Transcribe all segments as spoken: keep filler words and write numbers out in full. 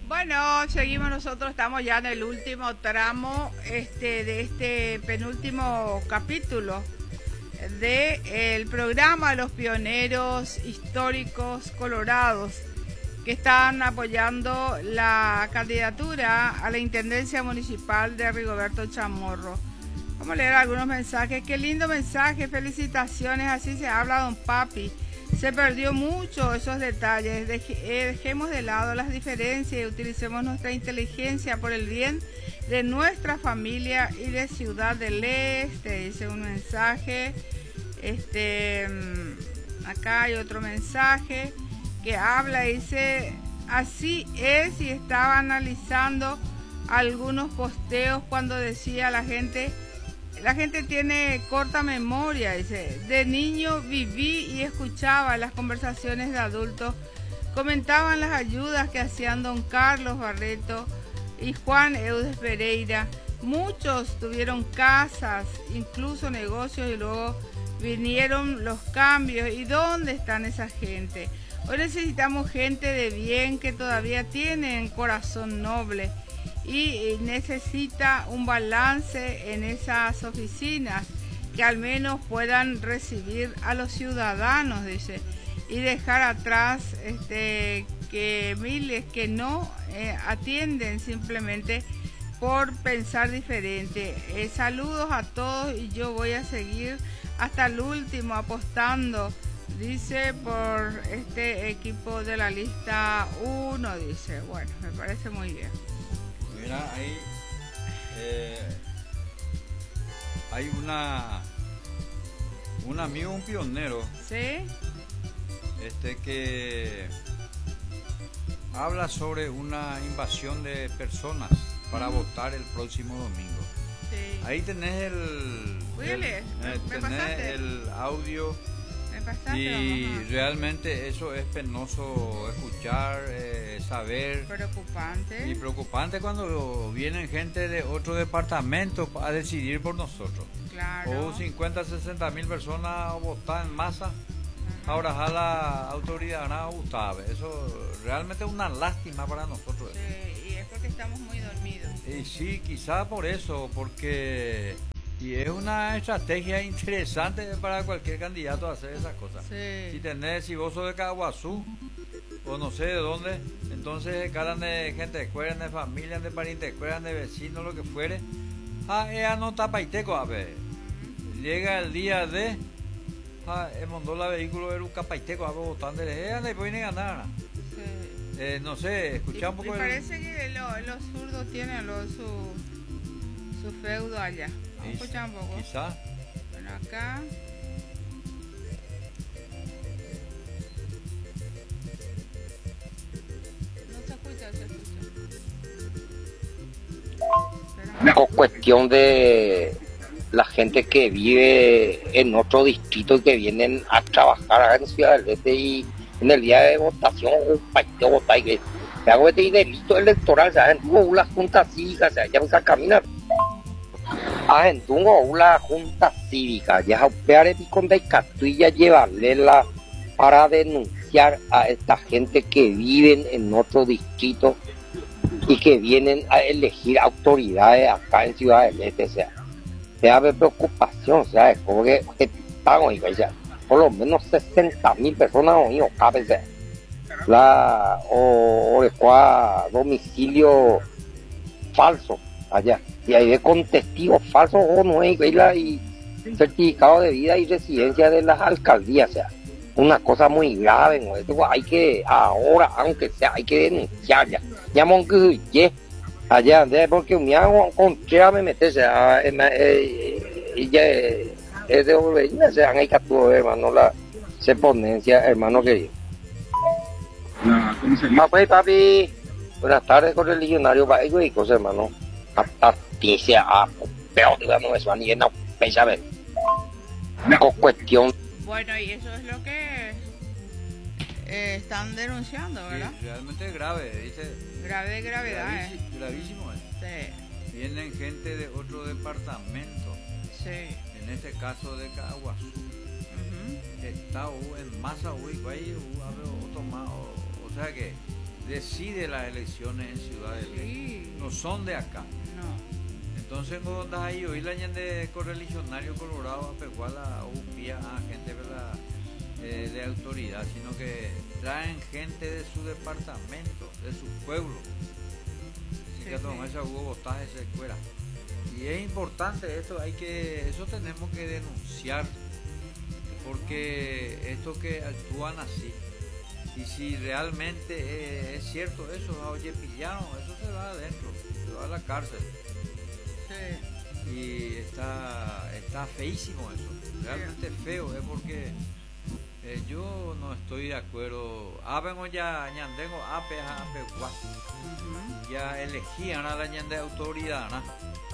Bueno, seguimos nosotros, estamos ya en el último tramo este, de este penúltimo capítulo del programa de los pioneros históricos colorados que están apoyando la candidatura a la Intendencia Municipal de Rigoberto Chamorro. Vamos a leer algunos mensajes. Qué lindo mensaje, felicitaciones, así se habla, don Papi. Se perdió mucho esos detalles. Deje, eh, dejemos de lado las diferencias y utilicemos nuestra inteligencia por el bien de nuestra familia y de Ciudad del Este. Dice un mensaje. Este, acá hay otro mensaje que habla, dice, así es, y estaba analizando algunos posteos cuando decía la gente... La gente tiene corta memoria, dice. De niño viví y escuchaba las conversaciones de adultos. Comentaban las ayudas que hacían don Carlos Barreto y Juan Eudes Pereira. Muchos tuvieron casas, incluso negocios, y luego vinieron los cambios. ¿Y dónde están esa gente? Hoy necesitamos gente de bien que todavía tienen corazón noble. Y necesita un balance en esas oficinas que al menos puedan recibir a los ciudadanos, dice, y dejar atrás este, que miles que no eh, atienden simplemente por pensar diferente. Eh, saludos a todos y yo voy a seguir hasta el último apostando, dice, por este equipo de la lista uno, dice. Bueno, me parece muy bien. Mira, ahí eh, hay una un amigo, un pionero, ¿sí? Este que habla sobre una invasión de personas para votar el próximo domingo. Sí. Ahí tenés el, el eh, tenés el audio. Y realmente eso es penoso escuchar, eh, saber. Preocupante. Y preocupante cuando vienen gente de otro departamento a decidir por nosotros. Claro. O cincuenta, sesenta mil personas votan en masa. Uh-huh. Ahora ya la autoridad no ha gustado. Eso realmente es una lástima para nosotros. Sí, y es porque estamos muy dormidos. Y sí, quizá por eso, porque... Y es una estrategia interesante para cualquier candidato hacer esas cosas. Sí. Si tenés, si vos sos de Caguazú, o no sé de dónde, entonces calan de gente de cueran, de familia, de parientes, de cueran, de vecinos, lo que fuere. Ah, ella no tapa y teco, a ver. Llega el día de. Ah, el mandó la vehículo de un capaiteco, a ver, votando de ella, después viene a ganar. Sí. Eh, no sé, escuchá un poco. Me parece el... que lo, los zurdos tienen lo, su, su feudo allá. Vamos a escuchar un poco. Quizá. Bueno, acá. No se escucha, se escucha. Una cuestión de la gente que vive en otro distrito y que vienen a trabajar en Ciudad del Este y en el día de votación, un partido votar y que se hago este delito electoral, se hacen una junta cívica, se ya a caminar. Hacen una junta cívica, ya operar y con de catuilla llevarle la para denunciar a esta gente que viven en otro distrito y que vienen a elegir autoridades acá en Ciudad del Este. O sea, se da preocupación, o sea, es como que, que estamos, o sea, por lo menos sesenta mil personas hoy, o cabe ser la o, o de cual domicilio falso allá, y ahí de con testigos falsos o no hay, y certificado de vida y residencia de las alcaldías, o sea, una cosa muy grave, ¿no? Esto hay que, ahora, aunque sea, hay que denunciar ya, ya monque, allá, porque me hago encontré me meterse a, y ya, es de Wolverine, se han hecho todo, hermano, la se ponencia, hermano querido. Papi, papi, buenas tardes, correligionario, para ellos y cosas, hermano. Hasta ticia, a peor, digamos, eso, ni en la pesa, ver. Con cuestión. Bueno, y eso es lo que eh, están denunciando, ¿verdad? Sí, realmente es grave, dice. Grave de gravedad, gravísimo, ¿eh? Gravísimo, ¿eh? Sí. Vienen gente de otro departamento. Sí. En este caso de Caguazú. Uh-huh. Está en masa, uy, ahí, otro más, o sea que decide las elecciones en Ciudad del Este. Sí. No son de acá. No. Entonces, cuando andas ahí, hoy la gente correligionario colorado, pecuala, o pía a gente, ¿verdad? Eh, de autoridad, sino que traen gente de su departamento, de su pueblo. Así Sí, que tomar sí. esa hubo botaje se fuera. Y es importante esto, hay que, eso tenemos que denunciar, porque estos que actúan así, y si realmente eh, es cierto eso, oye, pillaron, eso se va adentro, se va a la cárcel. Sí. Y está, está feísimo eso, realmente feo, es porque eh, yo no estoy de acuerdo. Abengo ya ñandengo ape a ape guas. Ujú. Ya elegían a la ñande autoridad, ¿no?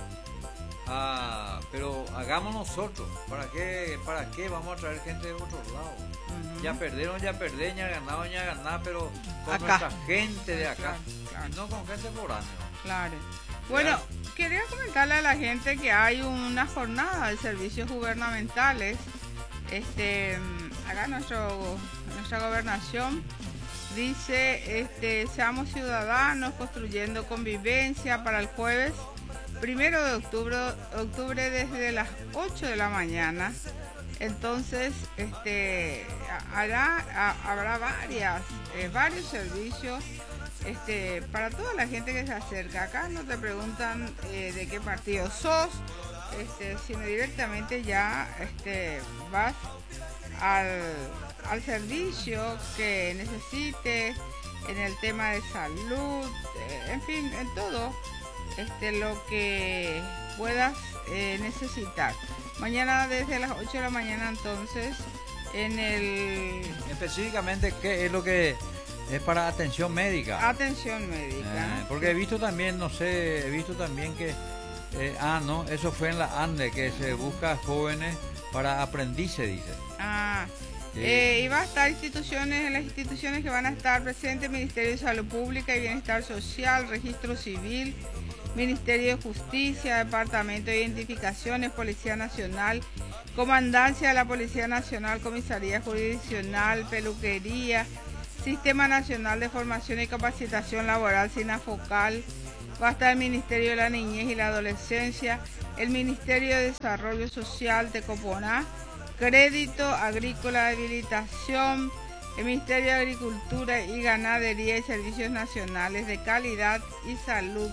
Ah, pero hagamos nosotros, ¿para qué, para qué vamos a traer gente de otro lado? Ujú. Ya perdieron, ya perdieron, ya ganaron, ya ganaron, pero con Acá. nuestra gente de acá, Claro, claro. y no con gente foránea. Claro. Bueno, quería comentarle a la gente que hay una jornada de servicios gubernamentales. Este, acá nuestro, nuestra gobernación dice, este, seamos ciudadanos construyendo convivencia para el jueves primero de octubre, octubre desde las ocho de la mañana. Entonces, este, hará, a- habrá varias, eh, varios servicios este, para toda la gente que se acerca. Acá no te preguntan eh, de qué partido sos, este, sino directamente ya este, vas al, al servicio que necesites, en el tema de salud, eh, en fin, en todo este, lo que puedas eh, necesitar. Mañana desde las ocho de la mañana entonces en el Específicamente, ¿qué es lo que es para atención médica? atención médica. Eh, porque he visto también, no sé, he visto también que, eh, ah, no, eso fue en la ANDE, que se busca jóvenes para aprendices, dice. Ah, Sí. eh, y va a estar instituciones, en las instituciones que van a estar presentes, Ministerio de Salud Pública y Bienestar Social, Registro Civil, Ministerio de Justicia, Departamento de Identificaciones, Policía Nacional, Comandancia de la Policía Nacional, Comisaría Jurisdiccional, Peluquería, Sistema Nacional de Formación y Capacitación Laboral, SINAFOCAL, va a estar el Ministerio de la Niñez y la Adolescencia, el Ministerio de Desarrollo Social, Tecoponá, Crédito Agrícola de Habilitación, el Ministerio de Agricultura y Ganadería y Servicios Nacionales de Calidad y Salud,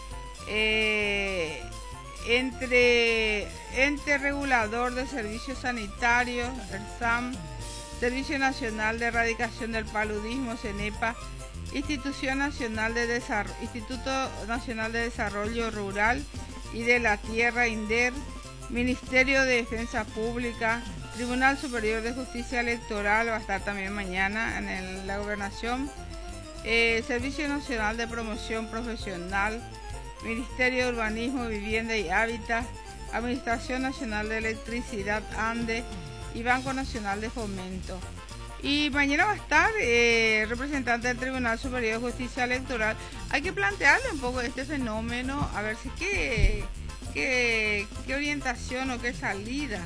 eh, entre Ente Regulador de Servicios Sanitarios, el S A M, Servicio Nacional de Erradicación del Paludismo, CENEPA, Institución Nacional de Desarrollo, Instituto Nacional de Desarrollo Rural y de la Tierra, INDER, Ministerio de Defensa Pública, Tribunal Superior de Justicia Electoral, va a estar también mañana en el- la Gobernación, eh, Servicio Nacional de Promoción Profesional, Ministerio de Urbanismo, Vivienda y Hábitat, Administración Nacional de Electricidad, ANDE y Banco Nacional de Fomento. Y mañana va a estar eh, representante del Tribunal Superior de Justicia Electoral. Hay que plantearle un poco este fenómeno, a ver si qué, qué, qué orientación o qué salida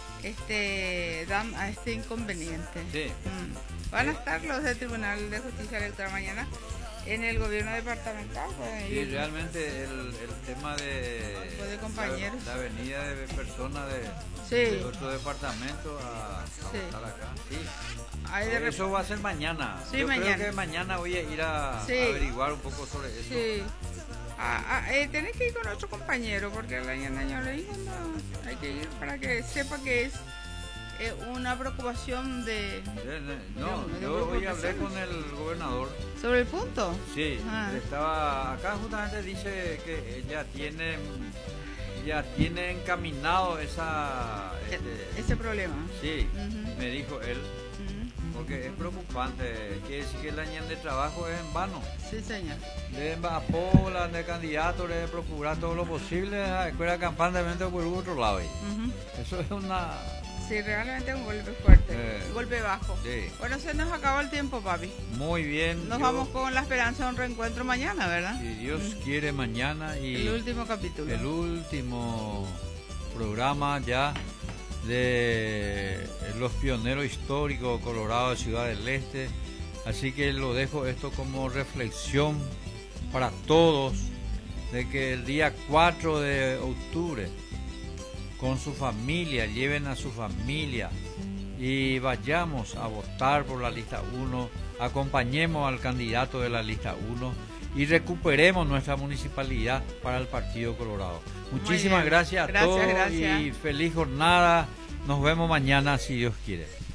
este, dan a este inconveniente. Sí. Mm. Van a estar los del Tribunal de Justicia Electoral mañana en el gobierno departamental. Pues, Y y- realmente el, el tema de, Grupo de compañeros. la, la venida de personas de, Sí. de otro departamento a, a Sí. votar acá, sí. hay de Eso va a ser mañana. Sí, Yo mañana. creo que mañana voy a ir a, Sí. a averiguar un poco sobre eso. Sí. Ah, ah, eh, tenés que ir con otro compañero porque el año año le dijo no, hay que ir para que sepa que es eh, una preocupación de Eh, eh, No, de- de yo hoy hablé preocupación. con el gobernador. sobre el punto. Sí, Ah. estaba acá justamente dice que ya tiene ya tiene encaminado esa este, Ese problema. sí, Ujú. me dijo él, Ujú. porque es preocupante, quiere decir que el año de trabajo es en vano. Sí, señor. Deben apolar de candidatos, deben procurar todo lo posible a escuela campante por otro lado. ahí. Ujú. Eso es una Sí, realmente es un golpe fuerte, Eh. un golpe bajo. sí, Bueno, se nos acabó el tiempo, papi. muy bien. Nos yo- vamos con la esperanza de un reencuentro mañana, ¿verdad? si Dios quiere mañana y El último capítulo. el último programa ya de los pioneros históricos Colorado de Ciudad del Este, Así que lo dejo esto como reflexión para todos, de que el día cuatro de octubre con su familia, lleven a su familia y vayamos a votar por la lista uno, acompañemos al candidato de la lista uno y recuperemos nuestra municipalidad para el Partido Colorado. Muchísimas gracias a gracias, todos gracias. Y feliz jornada. Nos vemos mañana si Dios quiere.